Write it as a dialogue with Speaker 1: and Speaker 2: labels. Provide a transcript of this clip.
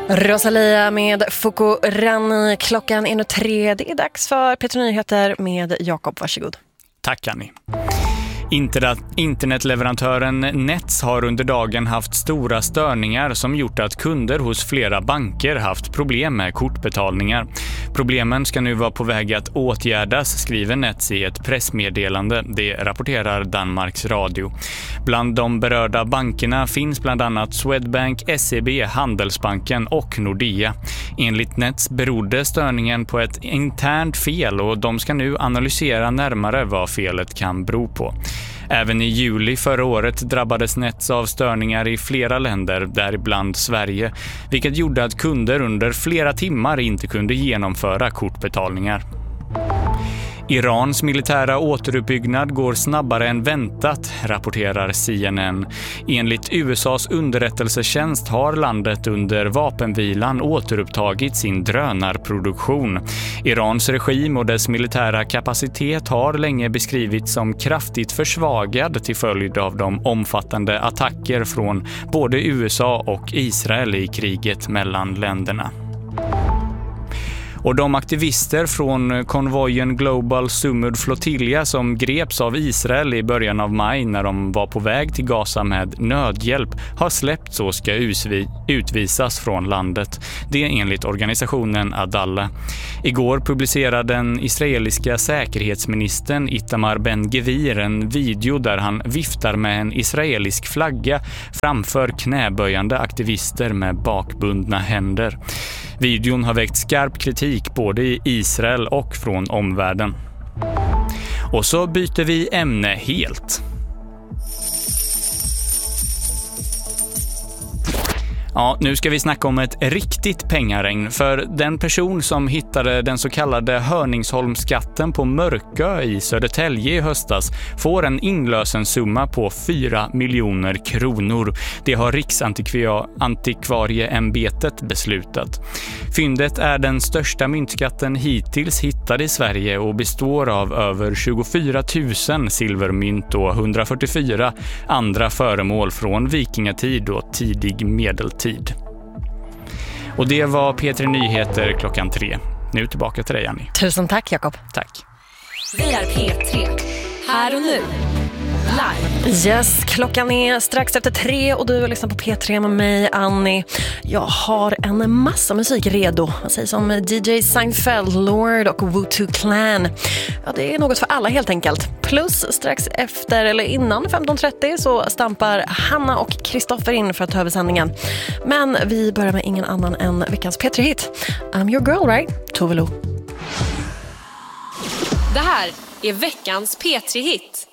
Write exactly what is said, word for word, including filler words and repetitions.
Speaker 1: Rosalia med Fukurani. Klockan är nu tre. Det är dags för Peter Nyheter med Jakob. Varsågod.
Speaker 2: Tack Annie. Internetleverantören Nets har under dagen haft stora störningar som gjort att kunder hos flera banker haft problem med kortbetalningar. Problemen ska nu vara på väg att åtgärdas, skriver Nets i ett pressmeddelande. Det rapporterar Danmarks Radio. Bland de berörda bankerna finns bland annat Swedbank, S E B, Handelsbanken och Nordea. Enligt Nets berodde störningen på ett internt fel och de ska nu analysera närmare vad felet kan bero på. Även i juli förra året drabbades Nets av störningar i flera länder, däribland Sverige, vilket gjorde att kunder under flera timmar inte kunde genomföra kortbetalningar. Irans militära återuppbyggnad går snabbare än väntat, rapporterar C N N. Enligt U S A:s underrättelsetjänst har landet under vapenvilan återupptagit sin drönarproduktion. Irans regim och dess militära kapacitet har länge beskrivits som kraftigt försvagad till följd av de omfattande attacker från både U S A och Israel i kriget mellan länderna. Och de aktivister från konvojen Global Sumud Flotilla som greps av Israel i början av maj när de var på väg till Gaza med nödhjälp har släppts och ska utvisas från landet. Det är enligt organisationen Adalla. Igår publicerade den israeliska säkerhetsministern Itamar Ben-Gvir en video där han viftar med en israelisk flagga framför knäböjande aktivister med bakbundna händer. Videon har väckt skarp kritik både i Israel och från omvärlden. Och så byter vi ämne helt. Ja, nu ska vi snacka om ett riktigt pengaregn, för den person som hittade den så kallade Hörningsholmsskatten på Mörkö i Södertälje i höstas får en inlösensumma på fyra miljoner kronor. Det har Riksantikvarieämbetet beslutat. Fyndet är den största myntskatten hittills hittad i Sverige och består av över tjugofyra tusen silvermynt och hundrafyrtiofyra andra föremål från vikingatid och tidig medeltid. Och det var P tre Nyheter klockan tre. Nu tillbaka till dig, Annie.
Speaker 1: Tusen tack, Jakob.
Speaker 2: Tack.
Speaker 3: Vi är P tre. Här och nu. Live.
Speaker 1: Yes, klockan är strax efter tre och du lyssnar på P tre med mig, Annie. Jag har en massa musik redo. Jag säger som D J Seinfeld, Lord och Wu-Tang Clan. Ja, det är något för alla helt enkelt. Plus strax efter eller innan femton trettio så stampar Hanna och Kristoffer in för att ta över sändningen. Men vi börjar med ingen annan än veckans P tre-hit. I'm your girl, right? Tove Lo.
Speaker 3: Det här är veckans P tre-hit.